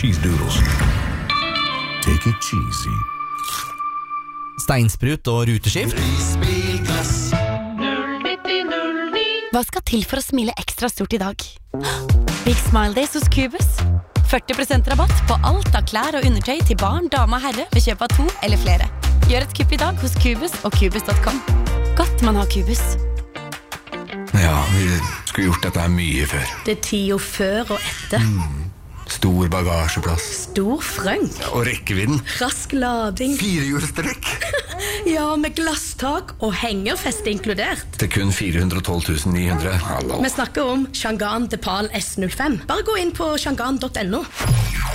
cheese doodles. Take it cheesy. Steinsprut og ruteskift. Hva skal til for å smile ekstra stort i dag? Big Smile Days hos Cubus. 40% rabatt på alt av klær og undertøy til barn, dame og herre ved kjøp av 2 eller flere. Gjør et kupp i dag hos Cubus og Cubus.com. Godt man har Cubus. Ja, vi skulle gjort dette her mye før. Det 10 før og etter. Stor bagasjeplass. Stor frønk. Og rekkevidden. Rask lading. 4-hjulstrekk. Ja, med glasstak og hengerfeste inkludert. Til kun 412 900. Hallo. Vi snakker om Changan DePal S05. Bare gå inn på changan.no.